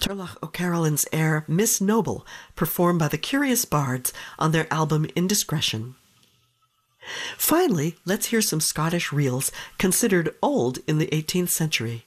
Turlough O'Carolyn's air Miss Noble, performed by the Curious Bards on their album Indiscretion. Finally, let's hear some Scottish reels considered old in the 18th century.